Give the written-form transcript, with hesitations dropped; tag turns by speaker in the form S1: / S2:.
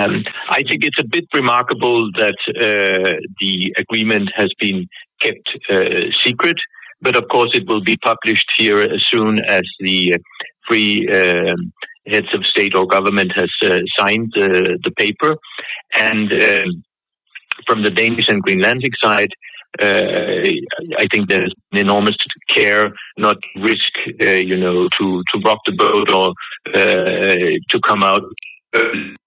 S1: I think it's a bit remarkable that the agreement has been kept secret, but of course it will be published here as soon as the three heads of state or government has signed the paper. And from the Danish and Greenlandic side, I think there's an enormous care not to risk, to rock the boat or to come out early.